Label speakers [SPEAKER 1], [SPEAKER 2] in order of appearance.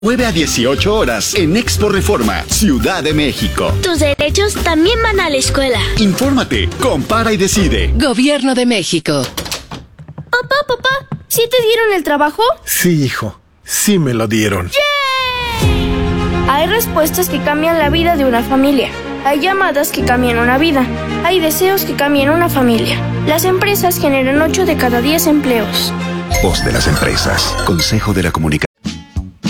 [SPEAKER 1] 9 a 18 horas en Expo Reforma, Ciudad de México.
[SPEAKER 2] Tus derechos también van a la escuela.
[SPEAKER 1] Infórmate, compara y decide.
[SPEAKER 3] Gobierno de México.
[SPEAKER 4] Papá, ¿sí te dieron el trabajo?
[SPEAKER 5] Sí, hijo, sí me lo dieron.
[SPEAKER 4] ¡Yay! Hay respuestas que cambian la vida de una familia. Hay llamadas que cambian una vida. Hay deseos que cambian una familia. Las empresas generan 8 de cada 10 empleos.
[SPEAKER 6] Voz de las empresas. Consejo de la Comunicación.